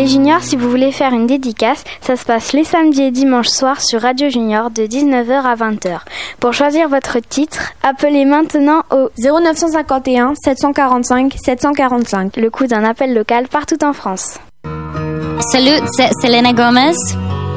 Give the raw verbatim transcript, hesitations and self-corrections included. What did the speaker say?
Junior, si vous voulez faire une dédicace, ça se passe les samedis et dimanches soirs sur Radio Junior de dix-neuf heures à vingt heures. Pour choisir votre titre, appelez maintenant au zéro neuf cent cinquante et un sept cent quarante-cinq sept cent quarante-cinq. Le coût d'un appel local partout en France. Salut, c'est Selena Gomez.